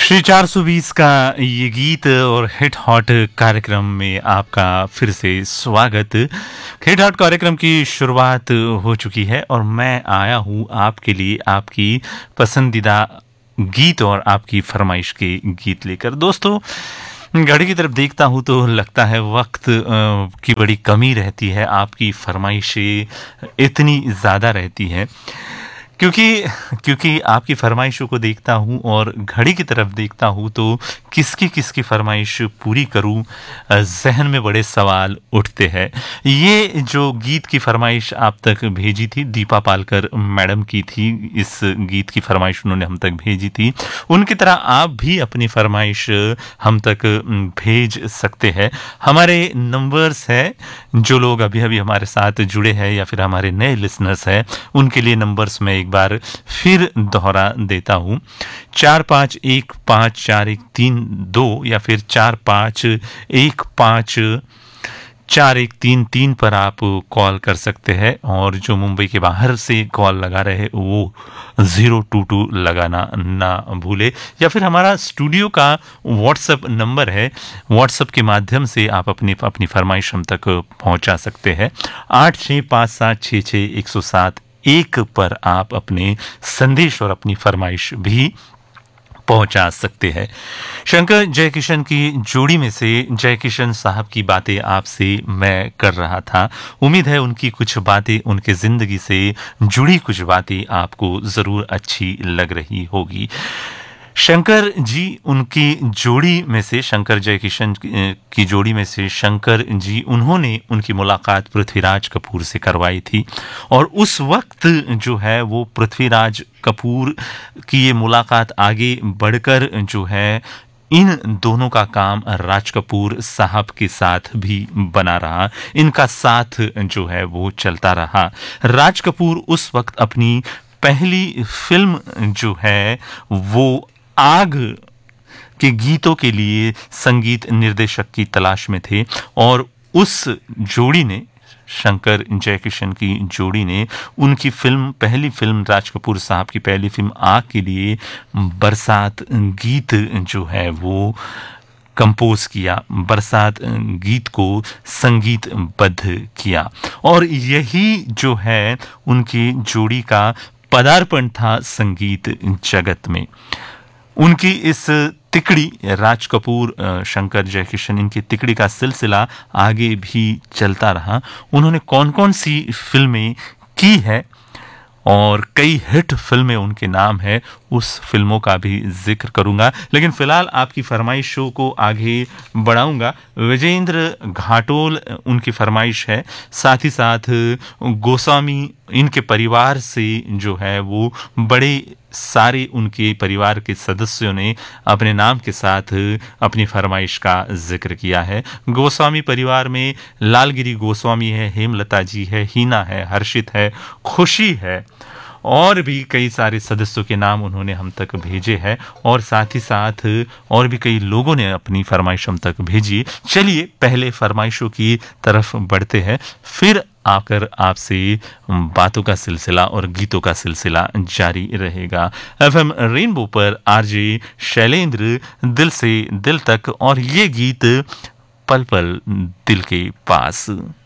श्री 420 का ये गीत और हिट हॉट कार्यक्रम में आपका फिर से स्वागत। हिट हॉट कार्यक्रम की शुरुआत हो चुकी है और मैं आया हूँ आपके लिए आपकी पसंदीदा गीत और आपकी फरमाइश के गीत लेकर। दोस्तों, घड़ी की तरफ देखता हूँ तो लगता है वक्त की बड़ी कमी रहती है, आपकी फरमाइशें इतनी ज़्यादा रहती हैं क्योंकि आपकी फरमाइशों को देखता हूँ और घड़ी की तरफ देखता हूँ तो किसकी किसकी फरमाइश पूरी करूँ, जहन में बड़े सवाल उठते हैं। ये जो गीत की फरमाइश आप तक भेजी थी, दीपा पालकर मैडम की थी, इस गीत की फरमाइश उन्होंने हम तक भेजी थी। उनकी तरह आप भी अपनी फरमाइश हम तक भेज सकते हैं। हमारे नंबर्स हैं, जो लोग अभी अभी हमारे साथ जुड़े हैं या फिर हमारे नए लिसनर्स हैं, उनके लिए नंबर्स में एक बार फिर दोहरा देता हूँ। 45154132 या फिर 45154133 पर आप कॉल कर सकते हैं और जो मुंबई के बाहर से कॉल लगा रहे वो 022 लगाना ना भूले। या फिर हमारा स्टूडियो का व्हाट्सएप नंबर है, व्हाट्सएप के माध्यम से आप अपनी फरमाइश हम तक पहुंचा सकते हैं। 8657666107 एक पर आप अपने संदेश और अपनी फरमाइश भी पहुंचा सकते हैं। शंकर जयकिशन की जोड़ी में से जयकिशन साहब की बातें आपसे मैं कर रहा था। उम्मीद है उनकी कुछ बातें, उनके ज़िंदगी से जुड़ी कुछ बातें आपको ज़रूर अच्छी लग रही होगी। शंकर जी उनकी जोड़ी में से, शंकर जयकिशन की जोड़ी में से शंकर जी, उन्होंने उनकी मुलाकात पृथ्वीराज कपूर से करवाई थी और उस वक्त जो है वो पृथ्वीराज कपूर की ये मुलाकात आगे बढ़कर जो है इन दोनों का काम राज कपूर साहब के साथ भी बना रहा, इनका साथ जो है वो चलता रहा। राज कपूर उस वक्त अपनी पहली फिल्म जो है वो आग के गीतों के लिए संगीत निर्देशक की तलाश में थे और उस जोड़ी ने, शंकर जयकिशन की जोड़ी ने, उनकी पहली फिल्म राज कपूर साहब की पहली फिल्म आग के लिए बरसात गीत जो है वो कंपोज किया, बरसात गीत को संगीतबद्ध किया और यही जो है उनकी जोड़ी का पदार्पण था संगीत जगत में। उनकी इस तिकड़ी, राज कपूर शंकर जयकिशन, इनकी तिकड़ी का सिलसिला आगे भी चलता रहा। उन्होंने कौन कौन सी फिल्में की है और कई हिट फिल्में उनके नाम है, उस फिल्मों का भी जिक्र करूंगा। लेकिन फिलहाल आपकी फरमाइशों को आगे बढ़ाऊंगा। विजेंद्र घाटोल उनकी फरमाइश है, साथ ही साथ गोस्वामी, इनके परिवार से जो है वो बड़े सारे उनके परिवार के सदस्यों ने अपने नाम के साथ अपनी फरमाइश का जिक्र किया है। गोस्वामी परिवार में लालगिरी गोस्वामी है, हेमलता जी है, हीना है, हर्षित है, खुशी है और भी कई सारे सदस्यों के नाम उन्होंने हम तक भेजे हैं और साथ ही साथ और भी कई लोगों ने अपनी फरमाइश हम तक भेजी। चलिए पहले फरमाइशों की तरफ बढ़ते हैं, फिर आकर आपसे बातों का सिलसिला और गीतों का सिलसिला जारी रहेगा। एफएम रेनबो पर आरजे शैलेंद्र, दिल से दिल तक, और ये गीत पल पल दिल के पास।